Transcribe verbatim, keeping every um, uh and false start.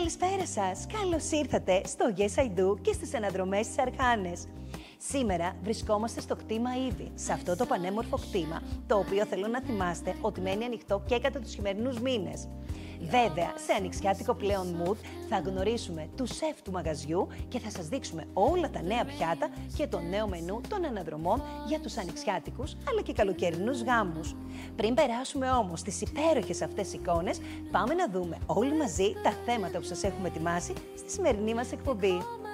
Καλησπέρα σας! Καλώς ήρθατε στο Yes I Do και στις αναδρομές της Αρχάνες. Σήμερα βρισκόμαστε στο κτήμα Ήδη, σε αυτό το πανέμορφο κτήμα, το οποίο θέλω να θυμάστε ότι μένει ανοιχτό και κατά τους χειμερινούς μήνες. Βέβαια, σε ανοιξιάτικο πλέον mood θα γνωρίσουμε του σεφ του μαγαζιού και θα σας δείξουμε όλα τα νέα πιάτα και το νέο μενού των αναδρομών για τους ανοιξιάτικους αλλά και καλοκαιρινούς γάμους. Πριν περάσουμε όμως στις υπέροχες αυτές εικόνες, πάμε να δούμε όλοι μαζί τα θέματα που σας έχουμε ετοιμάσει στη σημερινή μας εκπομπή.